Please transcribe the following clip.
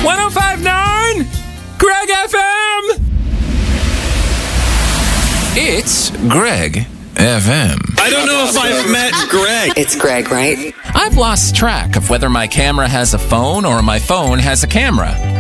105.9 Greg FM. It's Greg FM. I don't know if I've met Greg. It's Greg, right? I've lost track of whether my camera has a phone or my phone has a camera.